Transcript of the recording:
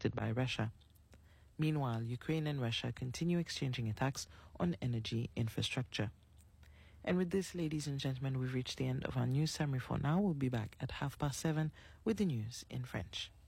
directed by Russia. Meanwhile, Ukraine and Russia continue exchanging attacks on energy infrastructure. And with this, ladies and gentlemen, we've reached the end of our news summary for now. We'll be back at 7:30 with the news in French.